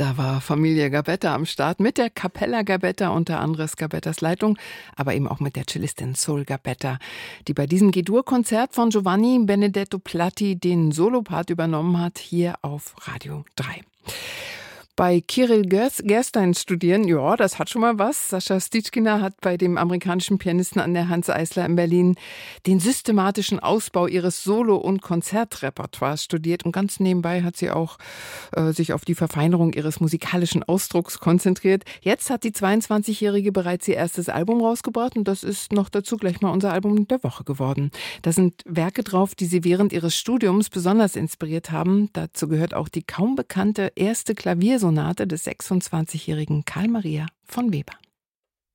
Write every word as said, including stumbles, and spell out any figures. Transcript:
Da war Familie Gabetta am Start mit der Capella Gabetta unter Andres Gabettas Leitung, aber eben auch mit der Cellistin Sol Gabetta, die bei diesem G-Dur-Konzert von Giovanni Benedetto Platti den Solopart übernommen hat, hier auf Radio drei. Bei Kirill Gerstein studieren, ja, das hat schon mal was. Sascha Stitschkina hat bei dem amerikanischen Pianisten an der Hanns Eisler in Berlin den systematischen Ausbau ihres Solo- und Konzertrepertoires studiert. Und ganz nebenbei hat sie auch äh, sich auf die Verfeinerung ihres musikalischen Ausdrucks konzentriert. Jetzt hat die zweiundzwanzigjährige bereits ihr erstes Album rausgebracht und das ist noch dazu gleich mal unser Album der Woche geworden. Da sind Werke drauf, die sie während ihres Studiums besonders inspiriert haben. Dazu gehört auch die kaum bekannte erste Klaviersonate des sechsundzwanzigjährigen Carl Maria von Weber.